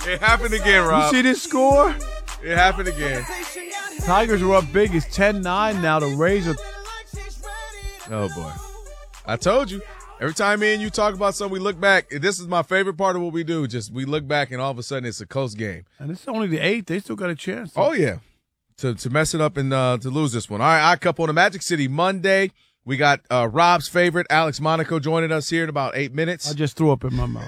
It happened again, Rob. You see this score? It happened again. Tigers are up big. It's 10-9 now. The Rays are. Oh, boy. I told you. Every time me and you talk about something, we look back. This is my favorite part of what we do. Just we look back, and all of a sudden it's a close game. And it's only the 8th. They still got a chance. Oh, yeah. To mess it up and to lose this one. All right, I couple on the Magic City Monday. We got Rob's favorite, Alex Monaco, joining us here in about 8 minutes. I just threw up in my mouth.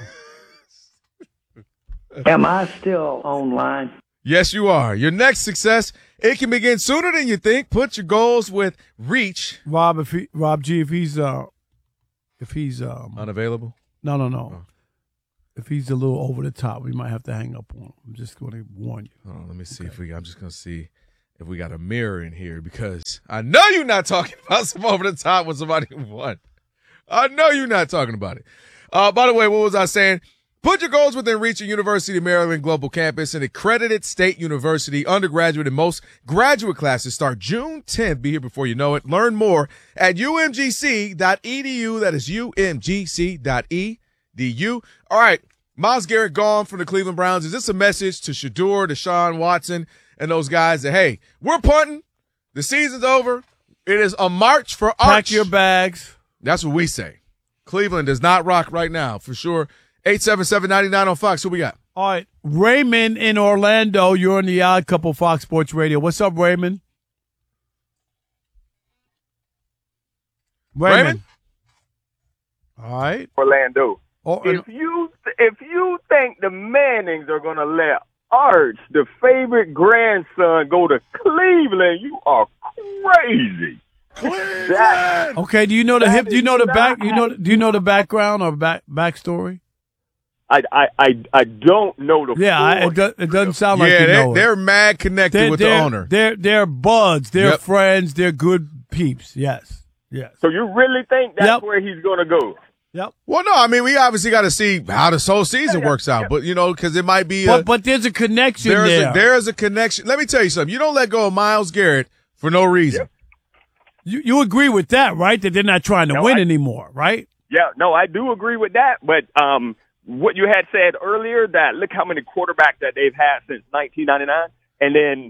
Am I still online? Yes, you are. Your next success, it can begin sooner than you think. Put your goals with Reach. Rob G, if he's Unavailable? No. Oh. If he's a little over the top, we might have to hang up on him. I'm just going to warn you. Hold on, let me see I'm just going to see if we got a mirror in here, because I know you're not talking about some over the top with somebody who won. I know you're not talking about it. By the way, what was I saying? Put your goals within reach of University of Maryland Global Campus, an accredited state university. Undergraduate and most graduate classes start June 10th. Be here before you know it. Learn more at umgc.edu. That is umgc.edu. All right, Myles Garrett gone from the Cleveland Browns. Is this a message to Shedeur, Deshaun Watson, and those guys that, hey, we're punting. The season's over. It is a march for Arch. Pack your bags. That's what we say. Cleveland does not rock right now, for sure. 877-99 on Fox. Who we got? All right. Raymond in Orlando. You're on the Odd Couple Fox Sports Radio. What's up, Raymond? Raymond? All right. Orlando. If you think the Mannings are going to let Arch, the favorite grandson, go to Cleveland, you are crazy. Okay. Do you know the hip? Do you know the back? Do you know the background or backstory? I don't know the. Yeah, it doesn't sound like you know they're mad connected with the owner. They're buds. They're friends. They're good peeps. Yes. So you really think that's where he's going to go? Yep. Well, no, I mean, we obviously got to see how this whole season works out. But, because it might be But there's a connection there. There's a connection. Let me tell you something. You don't let go of Myles Garrett for no reason. Yep. You agree with that, right? That they're not trying to win anymore, right? Yeah, no, I do agree with that. But what you had said earlier, that look how many quarterbacks that they've had since 1999. And then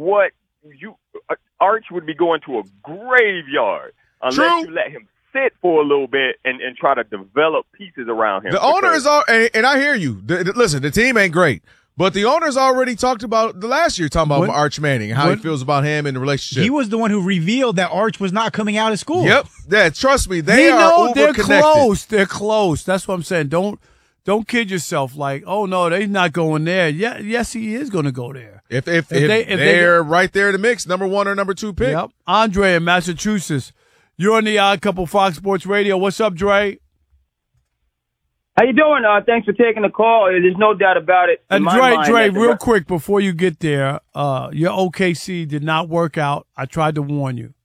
Arch would be going to a graveyard unless you let him sit for a little bit and try to develop pieces around him. The owner is and I hear you. Listen, the team ain't great, but the owner's already talked about the last year, talking about Arch Manning and how he feels about him and the relationship. He was the one who revealed that Arch was not coming out of school. Yep. Yeah, trust me, they're connected. Close. They're close. That's what I'm saying. Don't kid yourself. Like, oh no, they're not going there. Yeah, yes, he is going to go there. If they're right there in the mix, number 1 or number 2 pick. Yep. Andre in Massachusetts. You're on the Odd Couple Fox Sports Radio. What's up, Dre? How you doing? Thanks for taking the call. There's no doubt about it. And Dre, real quick before you get there, your OKC did not work out. I tried to warn you.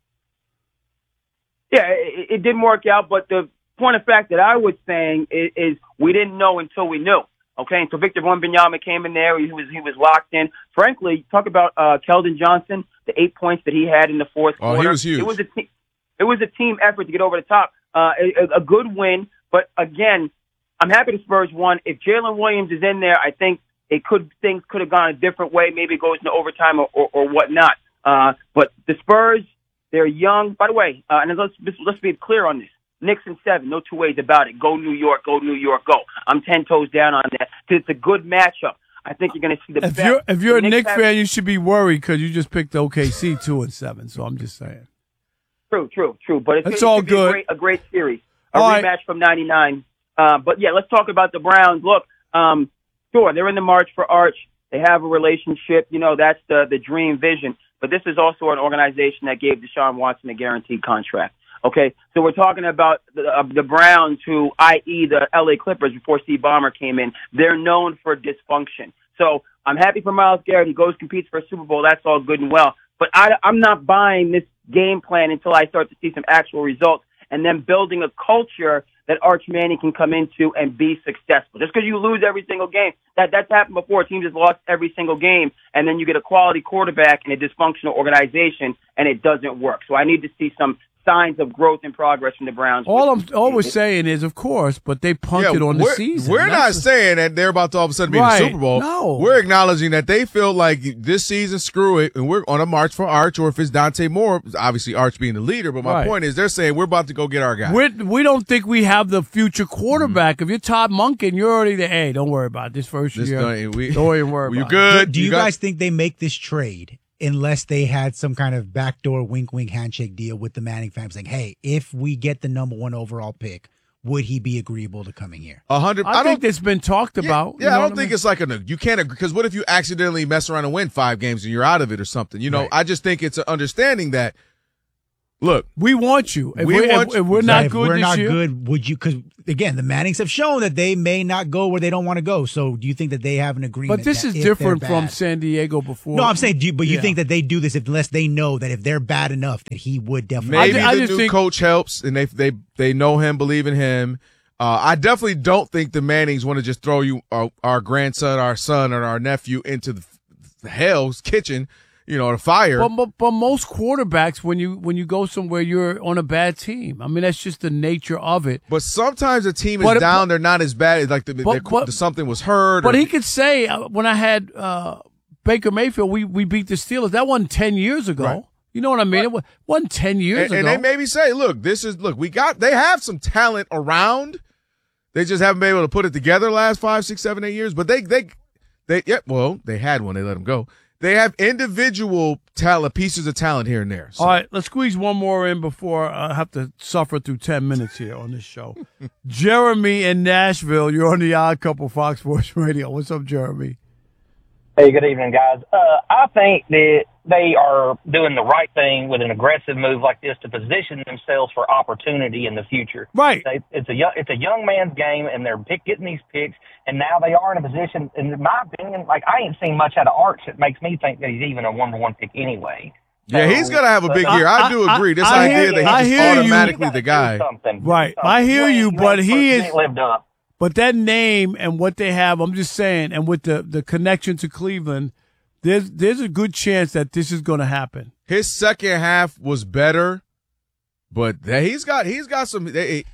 Yeah, it didn't work out, but the point of fact that I was saying is we didn't know until we knew. Okay, and so Victor Wembanyama came in there. He was locked in. Frankly, talk about Keldon Johnson, the 8 points that he had in the fourth quarter. He was huge. It was a team effort to get over the top. A good win, but again, I'm happy the Spurs won. If Jalen Williams is in there, I think things could have gone a different way. Maybe it goes into overtime or whatnot. But the Spurs, they're young. By the way, and let's be clear on this. Knicks in 7, no two ways about it. Go New York, go New York, go. I'm 10 toes down on that. It's a good matchup. I think you're going to see the best. If you're a Knicks fan, you should be worried because you just picked OKC 2-7. So I'm just saying. True. But it's all good. A great series. A all rematch right. from 99. But yeah, let's talk about the Browns. Look, sure, they're in the march for Arch. They have a relationship. That's the dream vision. But this is also an organization that gave Deshaun Watson a guaranteed contract. Okay, so we're talking about the Browns, who, i.e. the L.A. Clippers before Steve Ballmer came in, they're known for dysfunction. So I'm happy for Myles Garrett. He goes, competes for a Super Bowl. That's all good and well. But I'm not buying this game plan until I start to see some actual results and then building a culture that Arch Manning can come into and be successful. Just because you lose every single game, that's happened before. Teams have lost every single game, and then you get a quality quarterback in a dysfunctional organization, and it doesn't work. So I need to see some signs of growth and progress from the Browns. All we're saying is, of course, but they punted on the season. We're not saying that they're about to all of a sudden be in the Super Bowl. No. We're acknowledging that they feel like this season, screw it, and we're on a march for Arch, or if it's Dante Moore, obviously Arch being the leader. But my point is, they're saying we're about to go get our guy. We don't think we have the future quarterback. If you're Todd Monken, you're already there. Hey, don't worry about it. This first year. Don't even worry about it. You're good. Do you guys think they make this trade unless they had some kind of backdoor wink handshake deal with the Manning family saying, hey, if we get the number 1 overall pick, would he be agreeable to coming here? 100. I think it's been talked about. Yeah, I don't think it's like you can't agree, because what if you accidentally mess around and win 5 games and you're out of it or something? I just think it's an understanding that, look, we want you. If we're not good this year, would you? Because again, the Mannings have shown that they may not go where they don't want to go. So, do you think that they have an agreement? But this is different from San Diego before. No, I'm saying, you think that they do this unless they know that if they're bad enough, that he would definitely. Maybe the new coach helps, and they know him, believe in him. I definitely don't think the Mannings want to just throw our grandson, our son, or our nephew into the hell's kitchen. The fire. But most quarterbacks, when you go somewhere, you're on a bad team. I mean, that's just the nature of it. But sometimes a team is down; they're not as bad. It's like something was heard. But he could say, when I had Baker Mayfield, we beat the Steelers. That wasn't 10 years ago. Right. You know what I mean? It wasn't 10 years ago. And they maybe say, they have some talent around. They just haven't been able to put it together the last 5, 6, 7, 8 years. But they had one. They let him go. They have individual talent, pieces of talent here and there. So. All right, let's squeeze one more in before I have to suffer through 10 minutes here on this show. Jeremy in Nashville, you're on the Odd Couple Fox Sports Radio. What's up, Jeremy? Hey, good evening, guys. I think that they are doing the right thing with an aggressive move like this to position themselves for opportunity in the future. Right. It's a young man's game, and they're getting these picks, and now they are in a position, in my opinion, I ain't seen much out of Arch that makes me think that he's even a number 1 pick anyway. Yeah, he's going to have a big year. I do agree. This idea that he's just automatically the guy. Right. I hear you, but he is lived up. But that name and what they have, I'm just saying, and with the connection to Cleveland, there's a good chance that this is going to happen. His second half was better, but he's got some.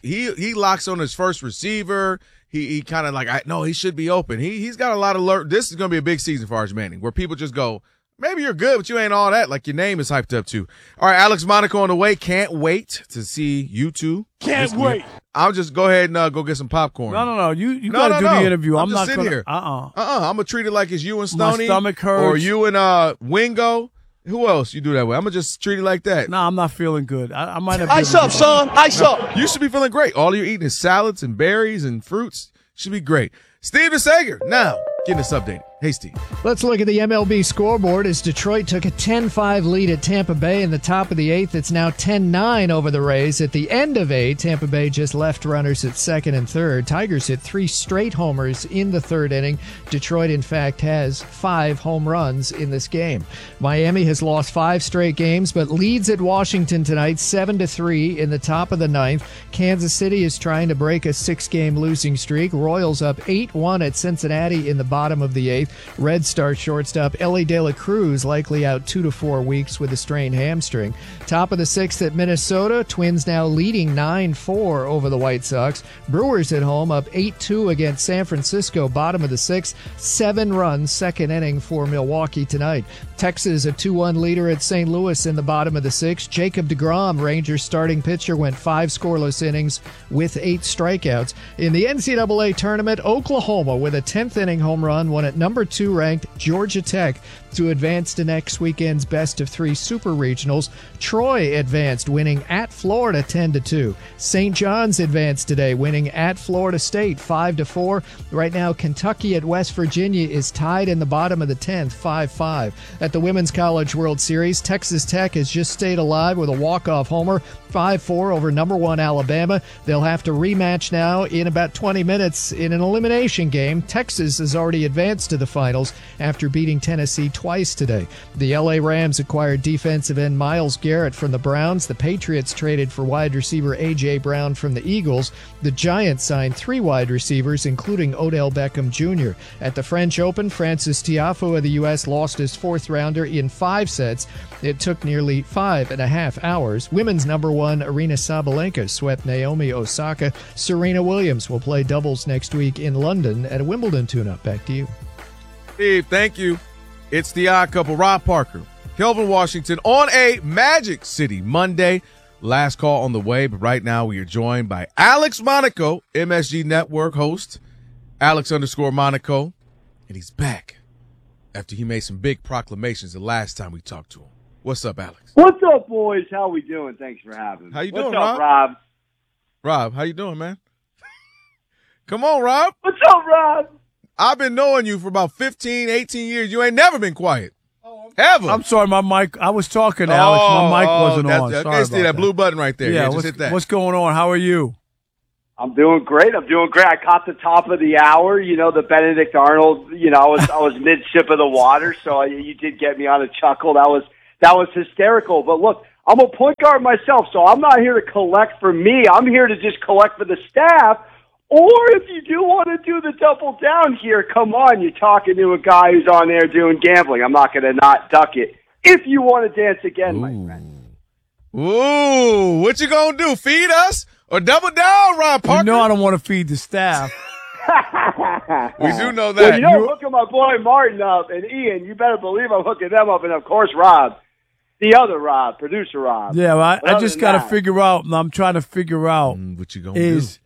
He locks on his first receiver. He kind of he should be open. He's got a lot of this is going to be a big season for Arch Manning, where people just go, maybe you're good, but you ain't all that. Like, your name is hyped up too. All right, Alex Monaco on the way. Can't wait to see you two. Can't wait. I'll just go ahead and go get some popcorn. No. You got to do the interview. I'm not sitting here. I'm going to treat it like it's you and Stoney. My stomach hurts. Or you and Wingo. Who else you do that with? I'm going to just treat it like that. No, I'm not feeling good. I might have. Ice up, son. Ice up. You should be feeling great. All you're eating is salads and berries and fruits. Should be great. Steve DeSager, now getting us updated. Hey, Steve. Let's look at the MLB scoreboard as Detroit took a 10-5 lead at Tampa Bay in the top of the 8th. It's now 10-9 over the Rays. At the end of 8, Tampa Bay just left runners at second and third. Tigers hit 3 straight homers in the third inning. Detroit, in fact, has 5 home runs in this game. Miami has lost 5 straight games, but leads at Washington tonight 7-3 in the top of the 9th. Kansas City is trying to break a 6-game losing streak. Royals up 8-1 at Cincinnati in the bottom of the 8th. Red Star shortstop Ellie De La Cruz likely out 2 to 4 weeks with a strained hamstring. Top of the 6th at Minnesota. Twins now leading 9-4 over the White Sox. Brewers at home up 8-2 against San Francisco. Bottom of the 6th. 7 runs, second inning for Milwaukee tonight. Texas a 2-1 leader at St. Louis in the bottom of the 6th. Jacob deGrom, Rangers starting pitcher, went 5 scoreless innings with 8 strikeouts. In the NCAA tournament, Oklahoma with a 10th inning home run won at number 2 ranked Georgia Tech to advance to next weekend's best of 3 super regionals. Troy advanced, winning at Florida 10-2. St. John's advanced today, winning at Florida State 5-4. Right now, Kentucky at West Virginia is tied in the bottom of the 10th, 5-5. At the Women's College World Series, Texas Tech has just stayed alive with a walk-off homer, 5-4 over number 1 Alabama. They'll have to rematch now in about 20 minutes in an elimination game. Texas has already advanced to the the finals after beating Tennessee twice today. The LA Rams acquired defensive end Myles Garrett from the Browns. The Patriots traded for wide receiver A.J. Brown from the Eagles. The Giants signed 3 wide receivers, including Odell Beckham Jr. At the French Open, Francis Tiafoe of the U.S. lost his 4th rounder in 5 sets. It took nearly 5.5 hours. Women's number 1 Aryna Sabalenka swept Naomi Osaka. Serena Williams will play doubles next week in London at a Wimbledon tune-up. Back to you. Steve, thank you. It's the Odd Couple. Rob Parker, Kelvin Washington on a Magic City Monday. Last call on the way, but right now we are joined by Alex Monaco, MSG Network host, Alex_Monaco, and he's back after he made some big proclamations the last time we talked to him. What's up, Alex? What's up, boys? How we doing? Thanks for having me. How you doing, What's up, Rob? Rob? Rob, how you doing, man? Come on, Rob. What's up, Rob? I've been knowing you for about 15, 18 years. You ain't never been quiet. Ever. I'm sorry, my mic. I was talking, Alex. My mic wasn't on. I Sorry see that blue button right there. Yeah, just hit that. What's going on? How are you? I'm doing great. I caught the top of the hour. You know, the Benedict Arnold. You know, I was mid sip of the water, so you did get me on a chuckle. That was hysterical. But look, I'm a point guard myself, so I'm not here to collect for me. I'm here to just collect for the staff. Or if you do want to do the double down here, come on, you're talking to a guy who's on there doing gambling. I'm not going to not duck it. If you want to dance again, my friend. Ooh, what you going to do, feed us or double down, Rob Parker? You know I don't want to feed the staff. We do know that. Well, you know, hooking my boy Martin up and Ian, you better believe I'm hooking them up. And, of course, Rob, the other Rob, producer Rob. Yeah, well, I just got to figure out, and I'm trying to figure out what you going to do.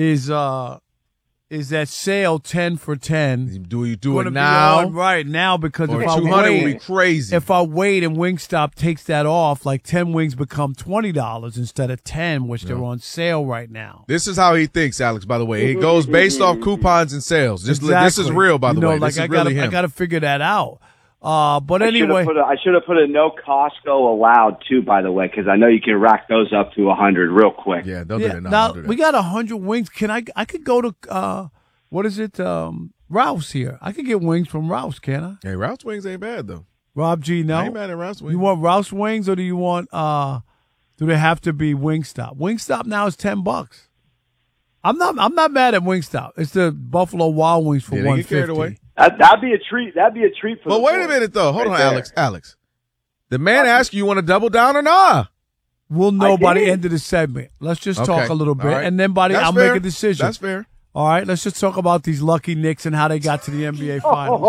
Is that sale 10 for 10? Do you do it now? Right now, because or if I 200 wait, would be crazy. If I wait and Wingstop takes that off, like 10 wings become $20 instead of 10, which they're on sale right now. This is how he thinks, Alex. By the way, it goes based off coupons and sales. Exactly. This is real, by the way. Like, this is really him. I got to figure that out. But anyway, I should have put a no Costco allowed too. By the way, because I know you can rack those up to 100 real quick. Yeah, they'll do that. Now we got 100 wings. I could go to what is it? Ralph's here. I could get wings from Ralph's, can I? Hey, Ralph's wings ain't bad though. Rob G, no. I ain't mad at Ralph's wings. You want Ralph's wings or do you want? Do they have to be Wingstop? Wingstop now is $10. I'm not mad at Wingstop. It's the Buffalo Wild Wings for $150. Get carried away. That'd be a treat. That'd be a treat for. But wait a minute, though. Hold on, Alex. Alex, the man asked you want to double down or not? We'll know by the end of the segment. Let's just talk a little bit, and then I'll make a decision. That's fair. All right, let's just talk about these lucky Knicks and how they got to the NBA Finals.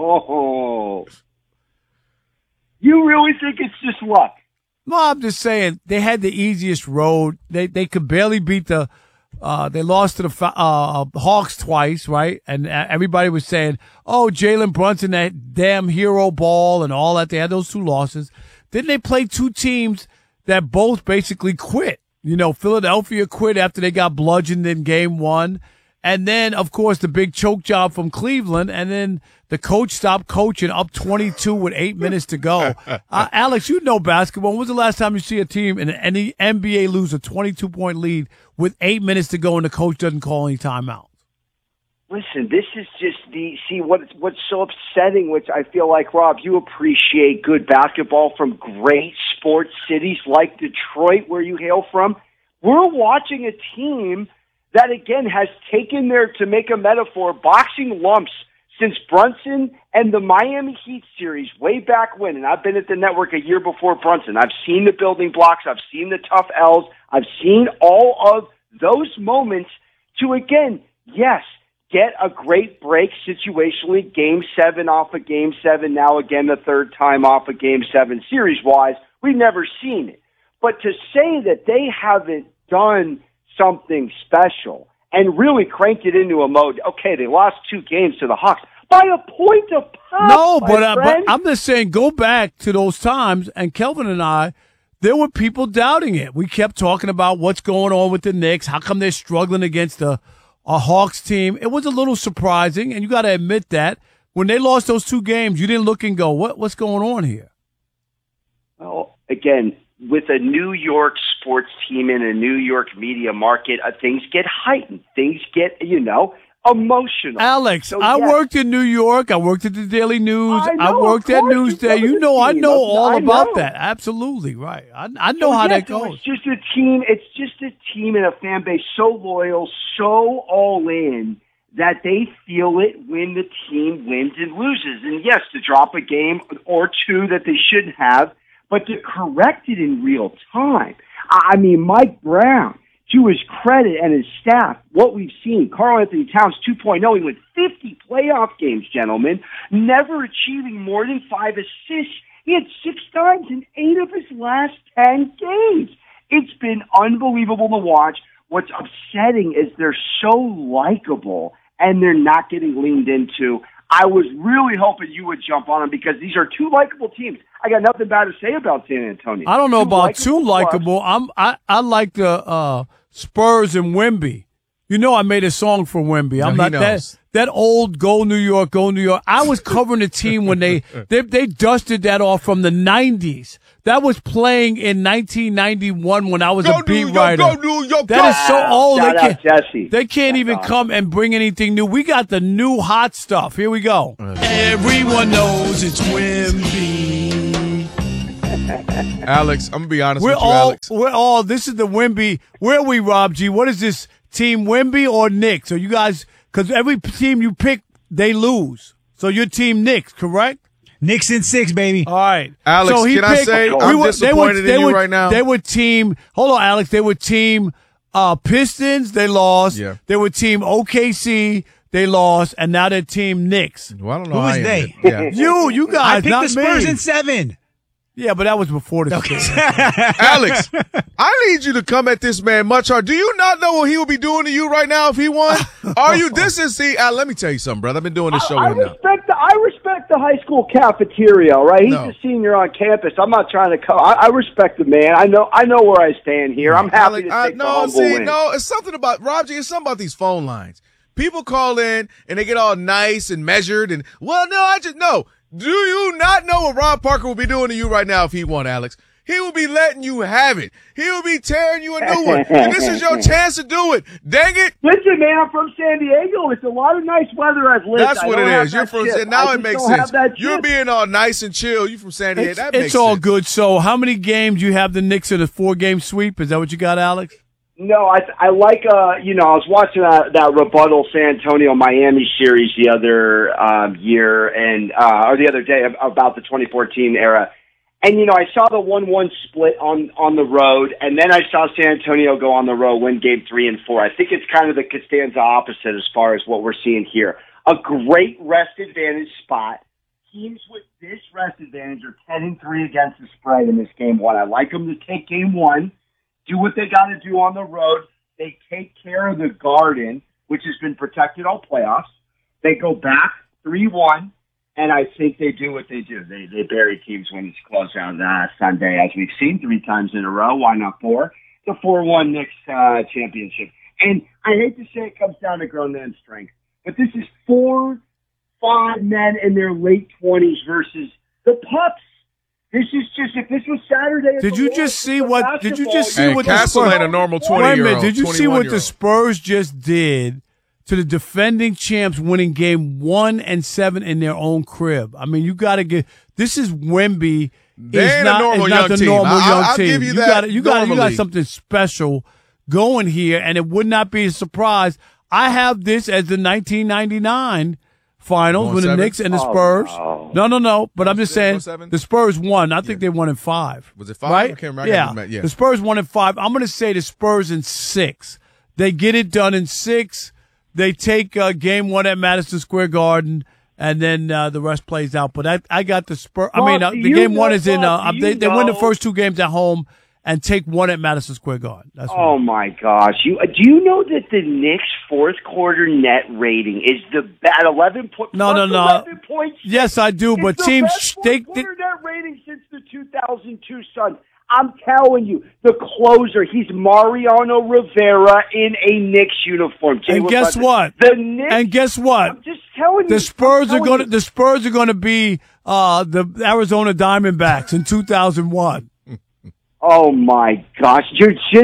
You really think it's just luck? No, I'm just saying they had the easiest road. They could barely beat the. They lost to the Hawks twice, right? And everybody was saying, "Oh, Jalen Brunson, that damn hero ball and all that." They had those 2 losses. Then they played 2 teams that both basically quit. You know, Philadelphia quit after they got bludgeoned in Game 1. And then, of course, the big choke job from Cleveland. And then the coach stopped coaching up 22 with 8 minutes to go. Alex, you know basketball. When was the last time you see a team in any NBA lose a 22-point lead with 8 minutes to go and the coach doesn't call any timeouts? Listen, this is just what's so upsetting, which I feel like, Rob, you appreciate good basketball from great sports cities like Detroit, where you hail from. We're watching a team that, again, has taken to make a metaphor, boxing lumps since Brunson and the Miami Heat series way back when. And I've been at the network a year before Brunson. I've seen the building blocks. I've seen the tough L's. I've seen all of those moments to, again, yes, get a great break situationally, Game 7 off of Game 7, now again the third time off of Game 7 series-wise. We've never seen it. But to say that they haven't done something special and really cranked it into a mode, okay, they lost 2 games to the Hawks by a point of pop. No, but I'm just saying, go back to those times, and Kelvin and I, there were people doubting it. We kept talking about what's going on with the Knicks. How come they're struggling against a Hawks team? It was a little surprising, and you got to admit that. When they lost those 2 games, you didn't look and go, what's going on here? Well, again, with a New York sports team in a New York media market, things get heightened. Things get, emotional. Alex, So, I yes. worked in New York. I worked at the Daily News. I know, worked of at course, you Newsday. covered You the know, I team. know all I about know. that. Absolutely, right. I know So, how yes, that it goes. was just a team. It's just a team and a fan base so loyal, so all in that they feel it when the team wins and loses. And yes, to drop a game or two that they shouldn't have, but to correct it in real time. I mean, Mike Brown, to his credit and his staff, what we've seen, Karl Anthony Towns 2.0, he went 50 playoff games, gentlemen, never achieving more than 5 assists. He had 6 times in 8 of his last 10 games. It's been unbelievable to watch. What's upsetting is they're so likable and they're not getting leaned into. I was really hoping you would jump on them because these are 2 likable teams. I got nothing bad to say about San Antonio. I don't know about likable too likable. I like the Spurs and Wemby. You know, I made a song for Wemby. I'm not that old. Go New York, go New York. I was covering the team when they dusted that off from the 90s. That was playing in 1991 when I was a beat writer. Go New York, That is so old. Shout out Jesse. They can't even come and bring anything new. We got the new hot stuff. Here we go. Everyone knows it's Wemby. Alex, I'm gonna be honest with you, Alex. This is the Wemby. Where are we, Rob G? What is this, Team Wemby or Knicks? Are you guys, because every team you pick, they lose. So you're Team Knicks, correct? Knicks in 6, baby. All right. Alex, so can I say I'm disappointed in you right now? They were team, hold on, Alex. They were team Pistons, they lost. Yeah. They were team OKC, they lost. And now they're team Knicks. Well, I don't know. Who how is I they? am. Yeah. You I guys, picked not the Spurs me. in 7. Yeah, but that was before the Alex, I need you to come at this man much harder. Do you not know what he would be doing to you right now if he won? Are you? Let me tell you something, brother. I've been doing this show I with him now. I respect the high school cafeteria, all right? He's a senior on campus. I'm not trying to come. I respect the man. I know where I stand here. I'm happy to take the humble win. No, it's something about, Rob G, it's something about these phone lines. People call in and they get all nice and measured and, no. Do you not know what Rob Parker will be doing to you right now if he won, Alex? He will be letting you have it. He will be tearing you a new one. And this is your chance to do it. Dang it. Listen, man, I'm from San Diego. It's a lot of nice weather I've lived. That's what it is. You're from now it makes sense. You're being all nice and chill. You're from San Diego. That makes sense. It's all good. So how many games you have the Knicks in a 4-game sweep? Is that what you got, Alex? No, I like, I was watching that rebuttal San Antonio Miami series the other year or the other day about the 2014 era. And, I saw the 1-1 split on the road, and then I saw San Antonio go on the road, win game 3 and 4. I think it's kind of the Costanza opposite as far as what we're seeing here. A great rest advantage spot. Teams with this rest advantage are 10-3 against the spread in this game 1. I like them to take game 1. Do what they got to do on the road. They take care of the Garden, which has been protected all playoffs. They go back 3-1, and I think they do what they do. They bury teams when it's close on Sunday, as we've seen 3 times in a row. Why not 4? The 4-1 Knicks championship. And I hate to say it comes down to grown man strength, but this is 4-5 men in their late 20s versus the Pups. This is just, if this was Saturday. Did you just see what the Castle Spurs, ain't a normal 20-year-old. Wait a minute, did you see what the 21-year-old. Spurs just did to the defending champs, winning game 1 and 7 in their own crib? I mean, you got to get, this is Wemby. They ain't a normal young team. I'll give you that. You got something special going here, and it would not be a surprise. I have this as the 1999 finals when the Knicks and the Spurs. No. But I'm just saying the Spurs won. I think they won in 5. Was it 5? Right? I can't remember. Yeah. The Spurs won in 5. I'm going to say the Spurs in 6. They get it done in 6. They take game 1 at Madison Square Garden, and then the rest plays out. But I got the Spurs. The game 1 is in. They win the first 2 games at home and take 1 at Madison Square Garden. That's my gosh! Do you know that the Knicks' fourth quarter net rating is at 11 points? No. 11 points. Yes, I do. It's But the teams best fourth quarter net rating since the 2002 Suns. I'm telling you, the closer, he's Mariano Rivera in a Knicks uniform. And guess what? The Knicks. And guess what? I'm just telling you. The Spurs are going to be the Arizona Diamondbacks in 2001. Oh my gosh,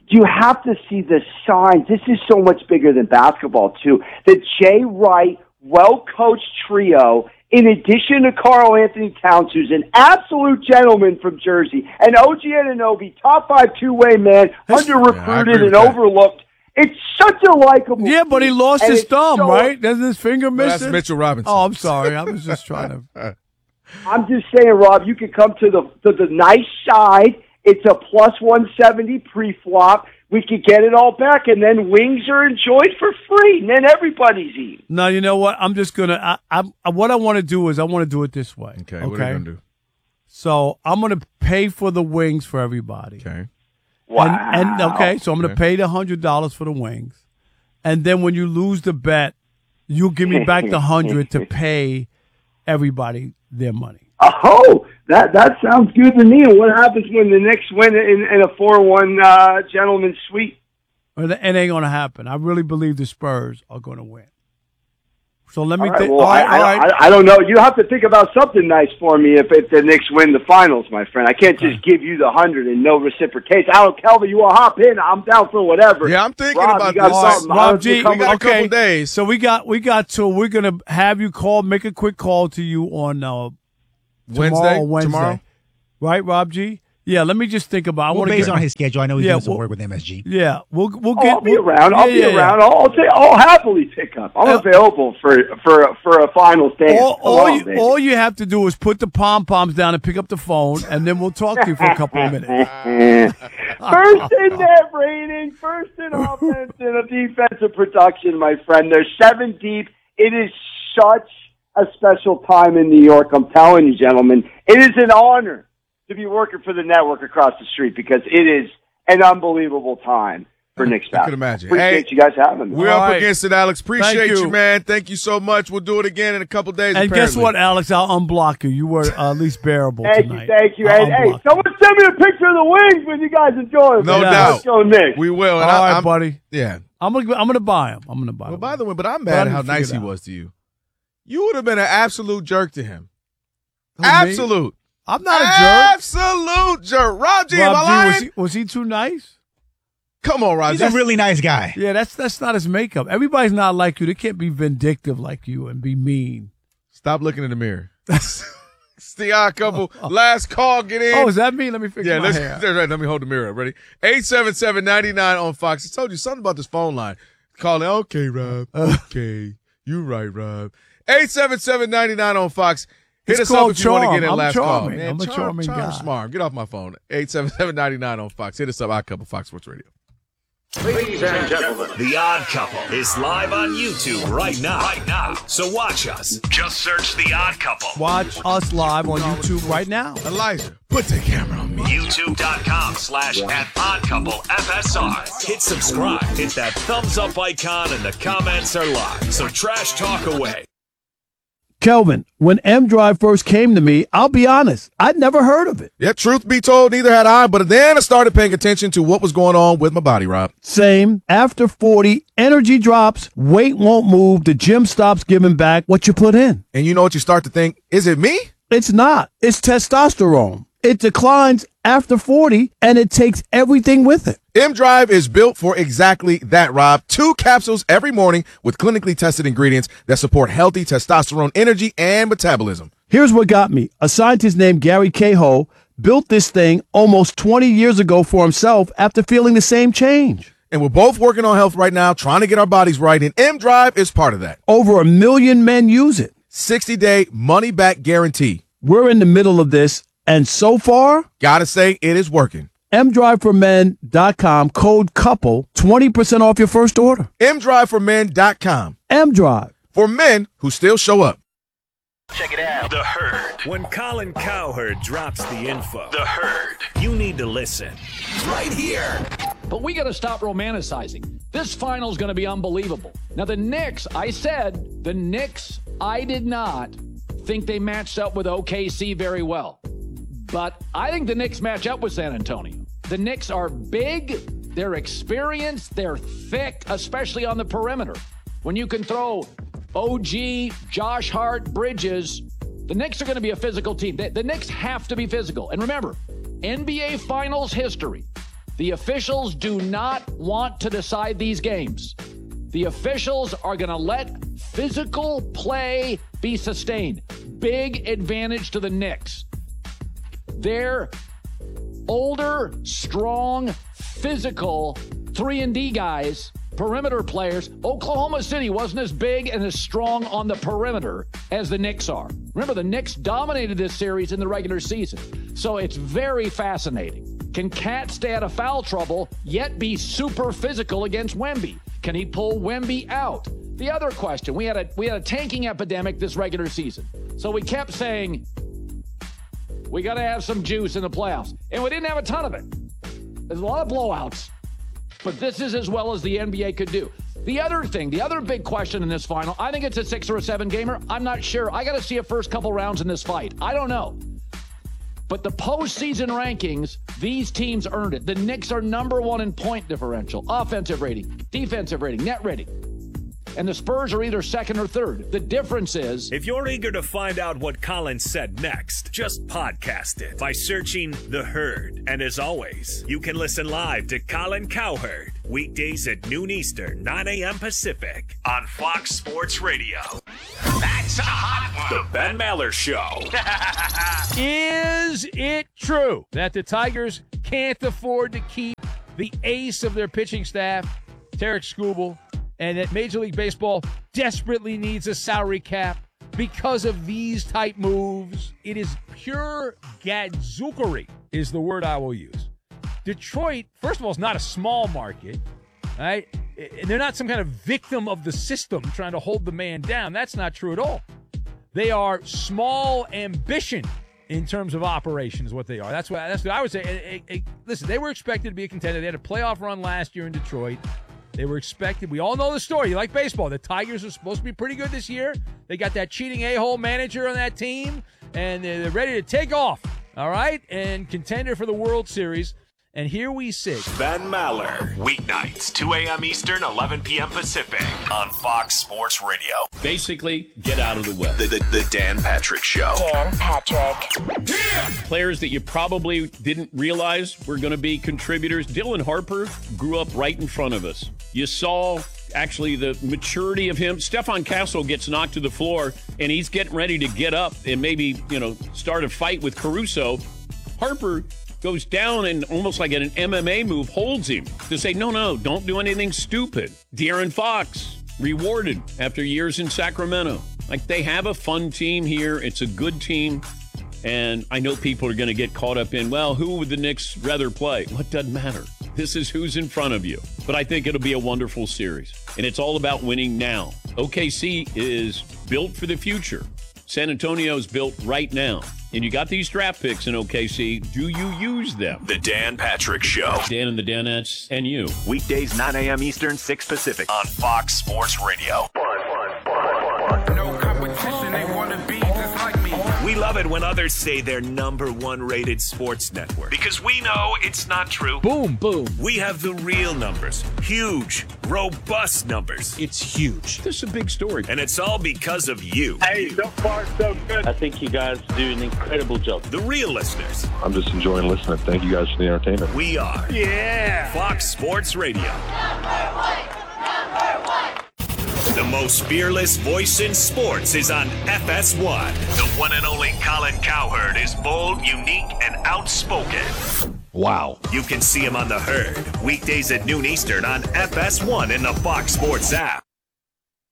You have to see the signs. This is so much bigger than basketball, too. The Jay Wright, well-coached trio, in addition to Karl Anthony Towns, who's an absolute gentleman from Jersey, and OG Anunoby, top 5 two-way man, under-recruited and overlooked. It's such a likable Yeah, but he lost his thumb, right? Doesn't his finger miss That's it? Mitchell Robinson. Oh, I'm sorry. I was just trying to. I'm just saying, Rob, you can come to the nice side. It's a plus 170 pre-flop. We could get it all back, and then wings are enjoyed for free, and then everybody's eating. No, you know what? I'm just gonna. What I want to do is I want to do it this way. Okay, what are you gonna do? So I'm gonna pay for the wings for everybody. Okay. Wow. And okay, so I'm gonna pay the $100 for the wings, and then when you lose the bet, you'll give me back the $100 to pay everybody their money. Oh, that sounds good to me. And what happens when the Knicks win in a 4-1 gentleman's sweep? It ain't going to happen. I really believe the Spurs are going to win. So let me think. think. Well, I don't know. You have to think about something nice for me if the Knicks win the finals, my friend. I can't just give you the 100 and no reciprocation. I don't, Kelvin, you want to hop in? I'm down for whatever. Yeah, I'm thinking Rob, about you got this. something. Rob G, we got a couple days. So we got to. We're going to have you make a quick call to you on Wednesday. Tomorrow. Right, Rob G? Yeah, let me just think about it. Based on his schedule, I know he's doing some work with MSG. Yeah, we'll get. I'll be around. I'll be around. I'll happily pick up. I'm available for a final day. All you have to do is put the pom-poms down and pick up the phone, and then we'll talk to you for a couple of minutes. First in net rating, first in offense, and a defensive production, my friend. They're 7 deep. It is such a special time in New York. I'm telling you, gentlemen, it is an honor to be working for the network across the street because it is an unbelievable time for Knicks basketball. I can imagine. Appreciate you guys having me. We're up against it, Alex. Appreciate you, man. Thank you so much. We'll do it again in a couple days. And guess what, Alex? I'll unblock you. You were at least bearable tonight. Thank you. Hey, someone send me a picture of the wings when you guys enjoy them. No doubt. Let's go, Knicks. We will. And all right, buddy. Yeah. I'm gonna buy them. I'm gonna buy them. Well, by the way, but I'm mad at how nice he was to you. You would have been an absolute jerk to him. Absolute. I'm not a jerk. Absolute jerk. Rob G, am I lying? Was he too nice? Come on, Rob. He's a really nice guy. Yeah, that's not his makeup. Everybody's not like you. They can't be vindictive like you and be mean. Stop looking in the mirror. It's the odd couple. Last call. Get in. Oh, is that me? Let me fix my hair. Right, let me hold the mirror up. Ready? 877-99 on Fox. I told you something about this phone line. Calling. Okay, Rob. Okay. You right, Rob. 877-99 on Fox. Hit us up if you want to get in last call. Man, I'm a charming guy. Smart. Get off my phone. 877-99 on Fox. Hit us up. Odd Couple, Fox Sports Radio. Ladies and gentlemen, The Odd Couple is live on YouTube right now. So watch us. Just search The Odd Couple. Watch us live on YouTube right now. Elijah, put the camera on me. YouTube.com/@OddCoupleFSR. Hit subscribe. Hit that thumbs up icon and the comments are live. So trash talk away. Kelvin, when M-Drive first came to me, I'll be honest, I'd never heard of it. Yeah, truth be told, neither had I, but then I started paying attention to what was going on with my body, Rob. Same. After 40, energy drops, weight won't move, the gym stops giving back what you put in. And you know what you start to think? Is it me? It's not. It's testosterone. It declines after 40, and it takes everything with it. M-Drive is built for exactly that, Rob. 2 capsules every morning with clinically tested ingredients that support healthy testosterone energy and metabolism. Here's what got me. A scientist named Gary Cahill built this thing almost 20 years ago for himself after feeling the same change. And we're both working on health right now, trying to get our bodies right, and M-Drive is part of that. Over 1 million men use it. 60-day money-back guarantee. We're in the middle of this, and so far, gotta say, it is working. MDriveForMen.com, code COUPLE, 20% off your first order. MDriveForMen.com. M-Drive. For men who still show up. Check it out. The Herd. When Colin Cowherd drops the info, The Herd, you need to listen. Right here. But we got to stop romanticizing. This final is going to be unbelievable. Now, the Knicks, I did not think they matched up with OKC very well. But I think the Knicks match up with San Antonio. The Knicks are big, they're experienced, they're thick, especially on the perimeter. When you can throw OG, Josh Hart, Bridges, the Knicks are going to be a physical team. The Knicks have to be physical. And remember, NBA Finals history, The officials do not want to decide these games. The officials are going to let physical play be sustained. Big advantage to the Knicks. They're older, strong, physical 3-and-D guys, perimeter players. Oklahoma City wasn't as big and as strong on the perimeter as the Knicks are. Remember, the Knicks dominated this series in the regular season. So it's very fascinating. Can Cat stay out of foul trouble, yet be super physical against Wemby? Can he pull Wemby out? The other question, we had a tanking epidemic this regular season. So we kept saying, we got to have some juice in the playoffs. And we didn't have a ton of it. There's a lot of blowouts. But this is as well as the NBA could do. The other big question in this final, I think it's a 6 or a 7 gamer. I'm not sure. I got to see a first couple rounds in this fight. I don't know. But the postseason rankings, these teams earned it. The Knicks are number 1 in point differential, offensive rating, defensive rating, net rating. And the Spurs are either second or third. The difference is... If you're eager to find out what Colin said next, just podcast it by searching The Herd. And as always, you can listen live to Colin Cowherd, weekdays at noon Eastern, 9 a.m. Pacific, on Fox Sports Radio. That's a hot one. The Ben Maller Show. Is it true that the Tigers can't afford to keep the ace of their pitching staff, Tarek Skubal, and that Major League Baseball desperately needs a salary cap because of these type moves? It is pure gadzookery is the word I will use. Detroit, first of all, is not a small market, right? They're not some kind of victim of the system trying to hold the man down. That's not true at all. They are small ambition in terms of operation is what they are. That's what I would say. Listen, they were expected to be a contender. They had a playoff run last year in Detroit. They were expected. We all know the story. You like baseball. The Tigers are supposed to be pretty good this year. They got that cheating a-hole manager on that team, and they're ready to take off, all right, and contender for the World Series. And here we sit. Ben Maller, weeknights, 2 a.m. Eastern, 11 p.m. Pacific, on Fox Sports Radio. Basically, get out of the way. The Dan Patrick Show. Dan Patrick. Yeah! Players that you probably didn't realize were going to be contributors. Dylan Harper grew up right in front of us. You saw actually the maturity of him. Stephon Castle gets knocked to the floor, and he's getting ready to get up and maybe, start a fight with Caruso. Harper goes down and almost like an MMA move holds him to say, no, don't do anything stupid. De'Aaron Fox rewarded after years in Sacramento. Like, they have a fun team here. It's a good team. And I know people are going to get caught up in, well, who would the Knicks rather play? Well, it doesn't matter. This is who's in front of you. But I think it'll be a wonderful series. And it's all about winning now. OKC is built for the future. San Antonio is built right now. And you got these draft picks in OKC. Do you use them? The Dan Patrick Show. Dan and the Danettes and you. Weekdays, 9 a.m. Eastern, 6 Pacific, on Fox Sports Radio. No competition, they want to be just like me. We love it when others say they're number 1 rated sports network, because we know it's not true. Boom, boom. We have the real numbers. Huge, robust numbers. It's huge. This is a big story. And it's all because of you. Hey, so far so good. I think you guys do an incredible job. The real listeners. I'm just enjoying listening. Thank you guys for the entertainment. We are. Yeah. Fox Sports Radio. Number one. The most fearless voice in sports is on FS1. The one and only Colin Cowherd is bold, unique, and outspoken. Wow. You can see him on The Herd, weekdays at noon Eastern on FS1 in the Fox Sports app.